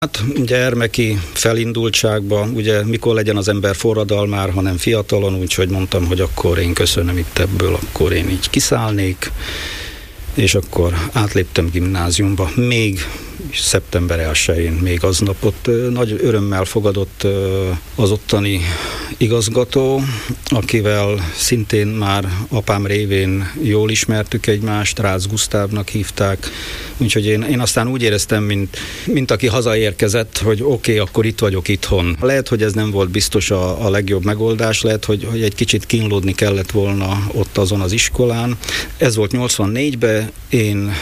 Hát gyermeki felindultságban, ugye mikor legyen az ember forradalmár, hanem fiatalon, úgyhogy mondtam, hogy akkor én köszönöm itt ebből, akkor én így kiszállnék, és akkor átléptem gimnáziumba. Még szeptember 1-én, még aznap ott nagy örömmel fogadott az ottani igazgató, akivel szintén már apám révén jól ismertük egymást, Rácz Gusztávnak hívták, úgyhogy én aztán úgy éreztem, mint aki hazaérkezett, hogy oké, akkor itt vagyok itthon. Lehet, hogy ez nem volt biztos a legjobb megoldás, lehet, hogy egy kicsit kínlódni kellett volna ott azon az iskolán. Ez volt 84-ben, én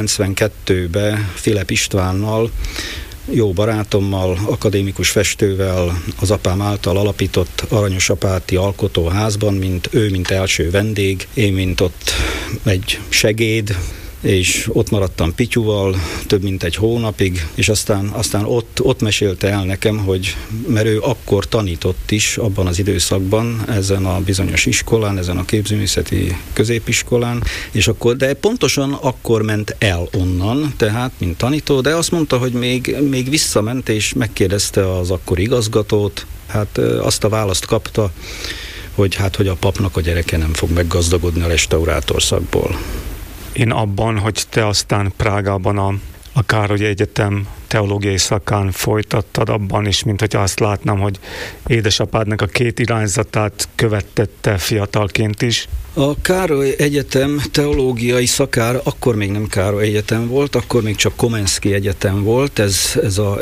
92-ben Filep Istvánnal, jó barátommal, akadémikus festővel az apám által alapított Aranyosapáti Alkotóházban, mint első vendég, én mint ott egy segéd, és ott maradtam Pityuval több mint egy hónapig, és aztán ott mesélte el nekem, hogy mert ő akkor tanított is abban az időszakban ezen a bizonyos iskolán, ezen a képzőművészeti középiskolán, és akkor, de pontosan akkor ment el onnan, tehát mint tanító, de azt mondta, hogy még visszament, és megkérdezte az akkori igazgatót, hát azt a választ kapta, hogy a papnak a gyereke nem fog meggazdagodni a restaurátor szakból. Én abban, hogy te aztán Prágában a Károly Egyetem teológiai szakán folytattad, abban is, mint hogy azt látnám, hogy édesapádnak a két irányzatát követtette fiatalként is. A Károly Egyetem teológiai szakár akkor még nem Károly Egyetem volt, akkor még csak Komenszki Egyetem volt, ez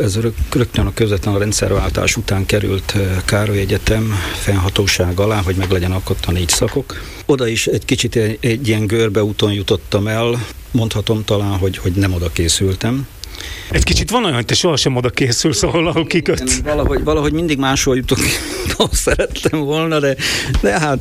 rögtön a közvetlen rendszerváltás után került Károly Egyetem fennhatóság alá, hogy meglegyen akkor a 4 szakok. Oda is egy kicsit egy ilyen görbeúton jutottam el, mondhatom talán, hogy nem oda készültem. Egy kicsit van olyan, hogy te sohasem oda készülsz, ahol kikötsz. Valahogy mindig máshol jutok, ahol szerettem volna, de hát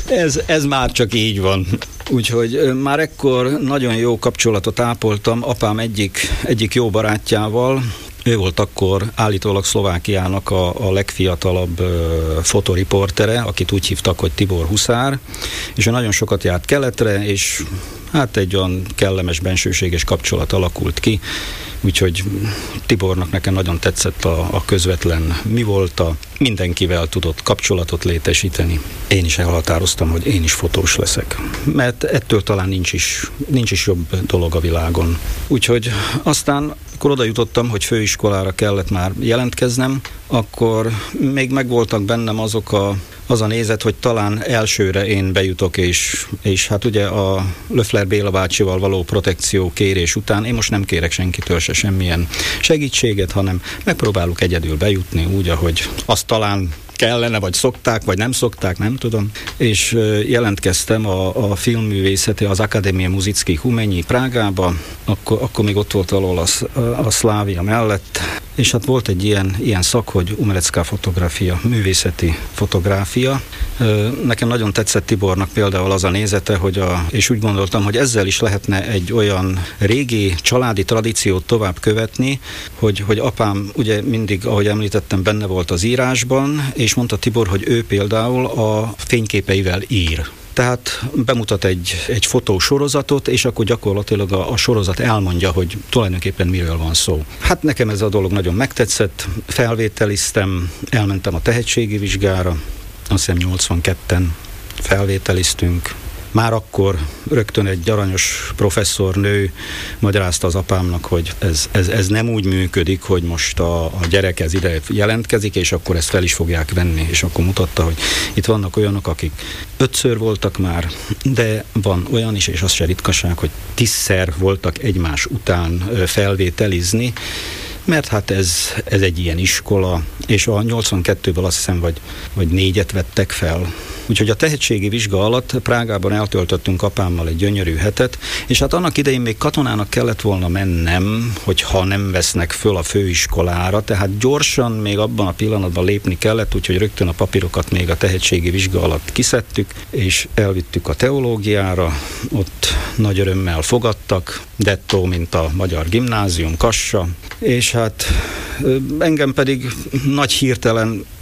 ez már csak így van. Úgyhogy már ekkor nagyon jó kapcsolatot ápoltam apám egyik jó barátjával. Ő volt akkor állítólag Szlovákiának a legfiatalabb fotoriportere, akit úgy hívtak, hogy Tibor Huszár, és ő nagyon sokat járt keletre, és hát egy olyan kellemes, bensőséges kapcsolat alakult ki, úgyhogy Tibornak nekem nagyon tetszett a közvetlen mi volt, mindenkivel tudott kapcsolatot létesíteni. Én is elhatároztam, hogy én is fotós leszek, mert ettől talán nincs is jobb dolog a világon. Úgyhogy aztán akkor oda jutottam, hogy főiskolára kellett már jelentkeznem, akkor még megvoltak bennem az a nézet, hogy talán elsőre én bejutok, és hát ugye a Löffler Béla bácsival való protekció kérés után én most nem kérek senkitől se semmilyen segítséget, hanem megpróbálok egyedül bejutni úgy, ahogy azt talán kellene, vagy szokták, vagy nem szokták, nem tudom. És jelentkeztem a filmművészeti, az Akadémia Muzicki Humennyi Prágába, akkor még ott volt valahol a Szlávia mellett, és hát volt egy ilyen szak, hogy umerecká fotográfia, művészeti fotográfia. Nekem nagyon tetszett Tibornak például az a nézete, és úgy gondoltam, hogy ezzel is lehetne egy olyan régi családi tradíciót tovább követni, hogy apám ugye mindig, ahogy említettem, benne volt az írásban, és mondta Tibor, hogy ő például a fényképeivel ír. Tehát bemutat egy fotósorozatot, és akkor gyakorlatilag a sorozat elmondja, hogy tulajdonképpen miről van szó. Hát nekem ez a dolog nagyon megtetszett, felvételiztem, elmentem a tehetségi vizsgára, azt hiszem 82-en felvételiztünk. Már akkor rögtön egy aranyos professzornő magyarázta az apámnak, hogy ez nem úgy működik, hogy most a gyerek ez ide jelentkezik, és akkor ezt fel is fogják venni, és akkor mutatta, hogy itt vannak olyanok, akik 5-ször voltak már, de van olyan is, és az se ritkaság, hogy 10-szer voltak egymás után felvételizni, mert hát ez egy ilyen iskola, és a 82-ből azt hiszem, vagy 4-et vettek fel. Úgyhogy a tehetségi vizsga alatt Prágában eltöltöttünk apámmal egy gyönyörű hetet, és hát annak idején még katonának kellett volna mennem, hogyha nem vesznek föl a főiskolára, tehát gyorsan még abban a pillanatban lépni kellett, úgyhogy rögtön a papírokat még a tehetségi vizsga alatt kiszedtük, és elvittük a teológiára, ott nagy örömmel fogadtak, dettó, mint a Magyar Gimnázium, Kassa, és hát engem pedig nagy hirtelen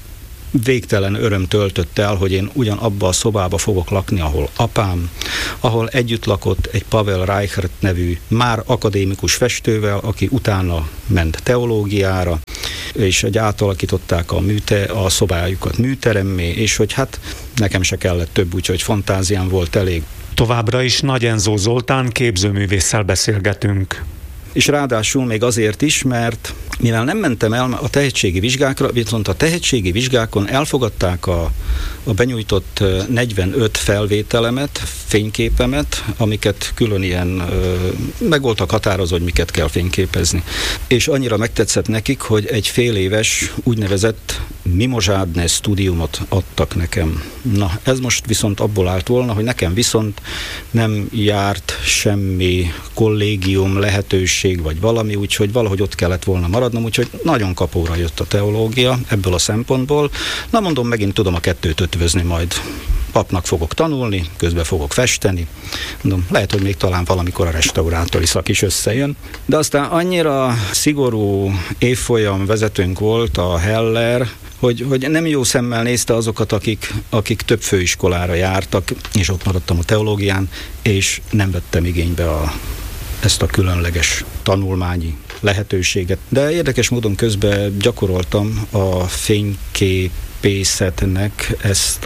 végtelen öröm töltött el, hogy én ugyanabba a szobába fogok lakni, ahol apám, ahol együtt lakott egy Pavel Reichert nevű már akadémikus festővel, aki utána ment teológiára, és hogy átalakították a szobájukat műteremmé, és hogy hát nekem se kellett több, úgyhogy fantáziám volt elég. Továbbra is Nagy Enzó Zoltán képzőművésszel beszélgetünk. És ráadásul még azért is, mert mivel nem mentem el a tehetségi vizsgákra, viszont a tehetségi vizsgákon elfogadták a benyújtott 45 felvételemet, fényképemet, amiket külön ilyen meg voltak határozva, hogy miket kell fényképezni. És annyira megtetszett nekik, hogy egy fél éves úgynevezett mimozsádne stúdiumot adtak nekem. Na, ez most viszont abból állt volna, hogy nekem viszont nem járt semmi kollégium lehetőség, vagy valami, úgyhogy valahogy ott kellett volna maradnom, úgyhogy nagyon kapóra jött a teológia ebből a szempontból. Na mondom, megint tudom a kettőt ötvözni majd. Papnak fogok tanulni, közben fogok festeni. Mondom, lehet, hogy még talán valamikor a restaurátori szak is összejön. De aztán annyira szigorú évfolyam vezetőnk volt a Heller, hogy nem jó szemmel nézte azokat, akik több főiskolára jártak, és ott maradtam a teológián, és nem vettem igénybe ezt a különleges tanulmányi lehetőséget. De érdekes módon közben gyakoroltam a fényképészetnek ezt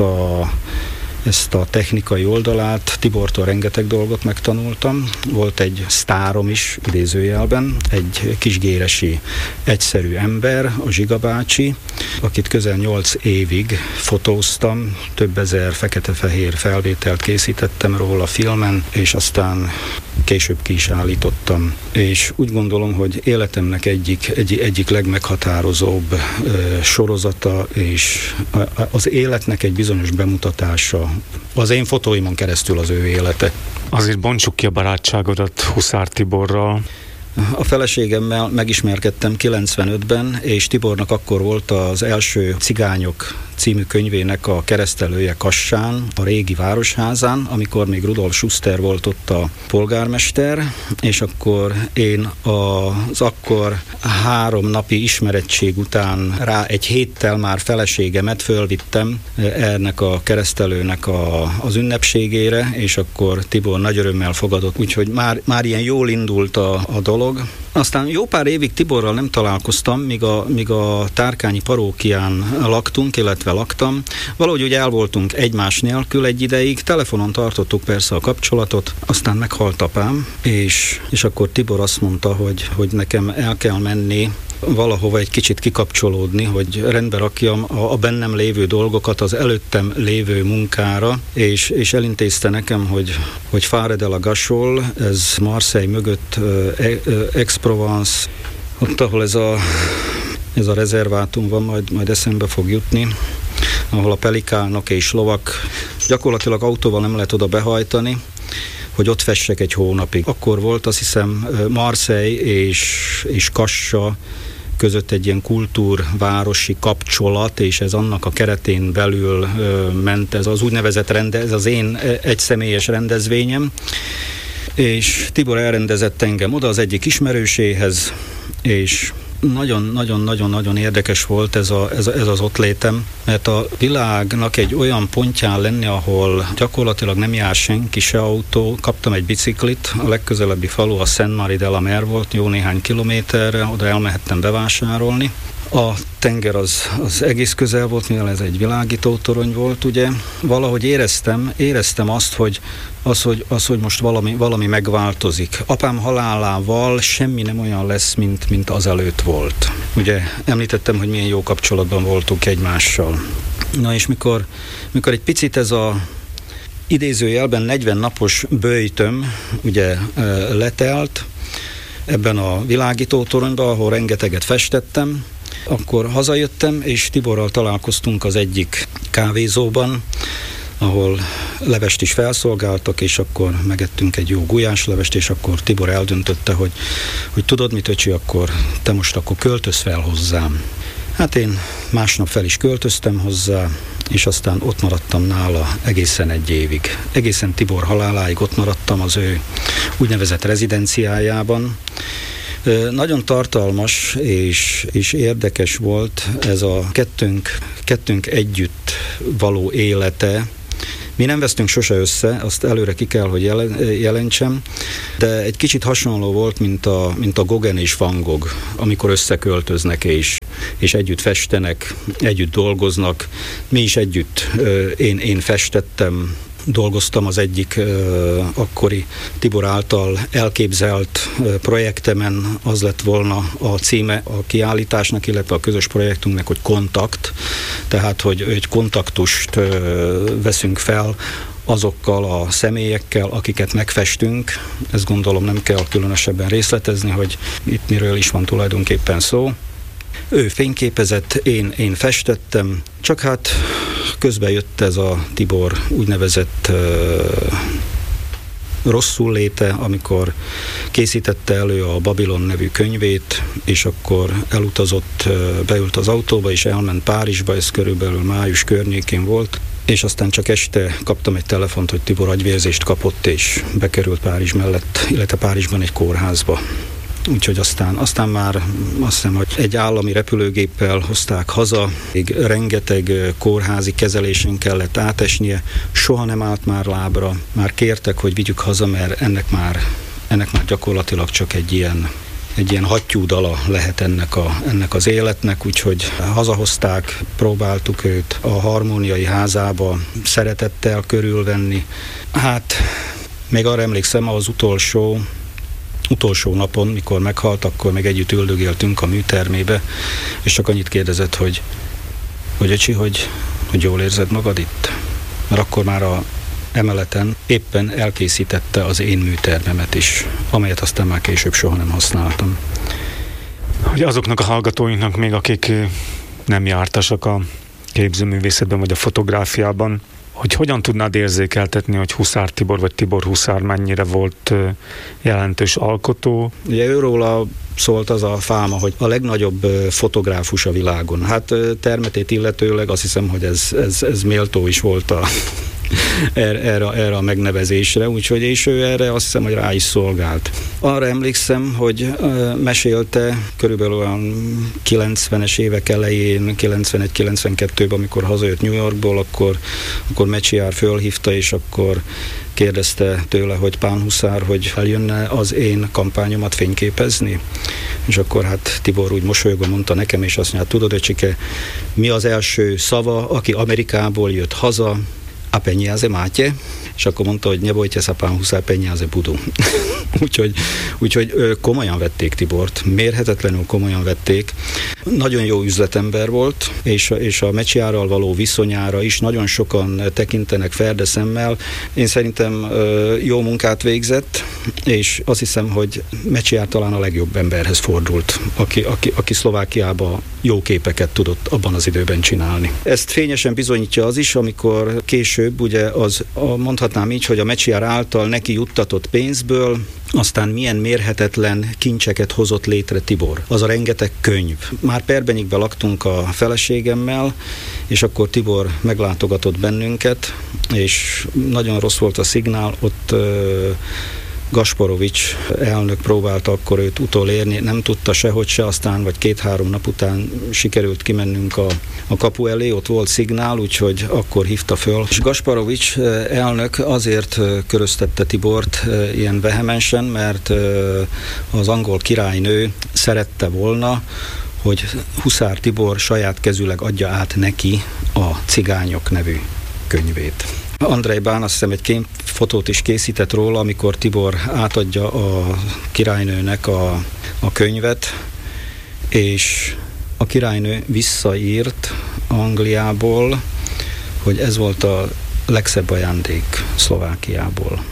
a technikai oldalát, Tibortól rengeteg dolgot megtanultam. Volt egy sztárom is, idézőjelben, egy kisgéresi egyszerű ember, a Zsiga bácsi, akit közel 8 évig fotóztam, több ezer fekete-fehér felvételt készítettem róla filmen, és aztán később ki is állítottam. És úgy gondolom, hogy életemnek egyik legmeghatározóbb sorozata, és az életnek egy bizonyos bemutatása. Az én fotóimon keresztül az ő élete. Azért bontsuk ki a barátságodat Huszár Tiborral. A feleségemmel megismerkedtem 95-ben, és Tibornak akkor volt az első Cigányok című könyvének a keresztelője Kassán, a régi városházán, amikor még Rudolf Schuster volt ott a polgármester, és akkor én az akkor 3 napi ismerettség után rá egy héttel már feleségemet fölvittem ennek a keresztelőnek az ünnepségére, és akkor Tibor nagy örömmel fogadott, úgyhogy már ilyen jól indult a dolog. Aztán jó pár évig Tiborral nem találkoztam, míg a Tárkányi parókián laktunk, illetve laktam. Valahogy úgy el voltunk egymás nélkül egy ideig, telefonon tartottuk persze a kapcsolatot, aztán meghalt apám, és akkor Tibor azt mondta, hogy nekem el kell menni valahova egy kicsit kikapcsolódni, hogy rendbe rakjam a bennem lévő dolgokat az előttem lévő munkára, és elintézte nekem, hogy Fare de la Gachol, ez Marseille mögött Aix-Provence, ott, ahol ez a rezervátum van, majd eszembe fog jutni, ahol a pelikánok és lovak gyakorlatilag autóval nem lehet oda behajtani, hogy ott fessek egy hónapig. Akkor volt, azt hiszem, Marseille és Kassa között egy ilyen kultúrvárosi kapcsolat, és ez annak a keretén belül ment, ez az úgynevezett ez az én egyszemélyes rendezvényem, és Tibor elrendezett engem oda az egyik ismerőséhez, és nagyon-nagyon-nagyon érdekes volt ez az ott létem, mert a világnak egy olyan pontján lenni, ahol gyakorlatilag nem jár senki, se autó. Kaptam egy biciklit, a legközelebbi falu a Saint-Marie-de-la-Mer volt, jó néhány kilométerre, oda elmehettem bevásárolni. A tenger az egész közel volt, mivel ez egy világítótorony volt, ugye. Valahogy éreztem azt, hogy most valami megváltozik. Apám halálával semmi nem olyan lesz, mint azelőtt volt. Ugye említettem, hogy milyen jó kapcsolatban voltunk egymással. Na és mikor egy picit ez a idézőjelben 40 napos böjtöm ugye letelt ebben a világítótoronyban, ahol rengeteget festettem, akkor hazajöttem, és Tiborral találkoztunk az egyik kávézóban, ahol levest is felszolgáltak, és akkor megettünk egy jó gulyáslevest, és akkor Tibor eldöntötte, hogy tudod mit, öcsi, akkor te most akkor költöz fel hozzám. Hát én másnap fel is költöztem hozzá, és aztán ott maradtam nála egészen 1 évig. Egészen Tibor haláláig ott maradtam az ő úgynevezett rezidenciájában, Nagyon tartalmas és érdekes volt ez a kettőnk együtt való élete. Mi nem vesztünk sose össze, azt előre ki kell, hogy jelentsem, de egy kicsit hasonló volt, mint a Gauguin és Van Gogh, amikor összeköltöznek és együtt festenek, együtt dolgoznak. Mi is együtt, én festettem, dolgoztam az egyik akkori Tibor által elképzelt projektemen, az lett volna a címe a kiállításnak, illetve a közös projektünknek, hogy kontakt, tehát hogy kontaktust veszünk fel azokkal a személyekkel, akiket megfestünk. Ezt gondolom nem kell különösebben részletezni, hogy itt miről is van tulajdonképpen szó. Ő fényképezett, én festettem, csak hát közben jött ez a Tibor úgynevezett rosszul léte, amikor készítette elő a Babilon nevű könyvét, és akkor elutazott, beült az autóba, és elment Párizsba, ez körülbelül május környékén volt, és aztán csak este kaptam egy telefont, hogy Tibor agyvérzést kapott, és bekerült Párizs mellett, illetve Párizsban egy kórházba. Úgyhogy aztán már azt hiszem, hogy egy állami repülőgéppel hozták haza, még rengeteg kórházi kezelésen kellett átesnie, soha nem állt már lábra, már kértek, hogy vigyük haza, mert ennek már gyakorlatilag csak egy ilyen hattyúdala lehet ennek az életnek, úgyhogy hazahozták, próbáltuk őt a Harmóniai házába szeretettel körülvenni. Hát még arra emlékszem, az utolsó napon, mikor meghalt, akkor meg együtt üldögéltünk a műtermébe, és csak annyit kérdezett, hogy öcsi, hogy jól érzed magad itt? Mert akkor már a emeleten éppen elkészítette az én műtermemet is, amelyet aztán már később soha nem használtam. Hogy azoknak a hallgatóinknak még, akik nem jártasak a képzőművészetben vagy a fotográfiában, hogy hogyan tudnád érzékeltetni, hogy Huszár Tibor vagy Tibor Huszár mennyire volt jelentős alkotó? Ugye őróla szólt az a fáma, hogy a legnagyobb fotográfus a világon. Hát termetét illetőleg azt hiszem, hogy ez méltó is volt erre a megnevezésre, úgyhogy és ő erre azt hiszem, hogy rá is szolgált. Arra emlékszem, hogy mesélte körülbelül olyan 90-es évek elején, 91-92-ben, amikor hazajött New Yorkból, akkor Mecsiár fölhívta, és akkor kérdezte tőle, hogy Pán Huszár, hogy eljönne az én kampányomat fényképezni. És akkor hát Tibor úgy mosolyogva mondta nekem, és azt mondja, tudod, öcsike, mi az első szava, aki Amerikából jött haza, a peniaze máte, és akkor mondta, hogy ne bojte sa Pán Huszár, peniaze budu. úgyhogy komolyan vették Tibort, mérhetetlenül komolyan vették. Nagyon jó üzletember volt, és a Mecsiárral való viszonyára is nagyon sokan tekintenek ferdeszemmel. Én szerintem jó munkát végzett, és azt hiszem, hogy Mecsiár talán a legjobb emberhez fordult, aki Szlovákiában jó képeket tudott abban az időben csinálni. Ezt fényesen bizonyítja az is, amikor később, ugye mondhatnám így, hogy a Mecsiár által neki juttatott pénzből aztán milyen mérhetetlen kincseket hozott létre Tibor. Az a rengeteg könyv. Már Perbenyikben laktunk a feleségemmel, és akkor Tibor meglátogatott bennünket, és nagyon rossz volt a szignál, ott Gasparovics elnök próbálta akkor őt utolérni, nem tudta sehogy se, aztán vagy 2-3 nap után sikerült kimennünk a kapu elé, ott volt szignál, úgyhogy akkor hívta föl. És Gasparovics elnök azért köröztette Tibort ilyen vehemensen, mert az angol királynő szerette volna, hogy Huszár Tibor saját kezűleg adja át neki a Cigányok nevű könyvét. Andrej Bán azt hiszem egy képfotót is készített róla, amikor Tibor átadja a királynőnek a könyvet, és a királynő visszaírt Angliából, hogy ez volt a legszebb ajándék Szlovákiából.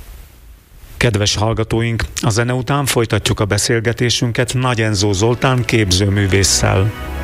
Kedves hallgatóink, a zene után folytatjuk a beszélgetésünket Nagy Enzó Zoltán képzőművésszel.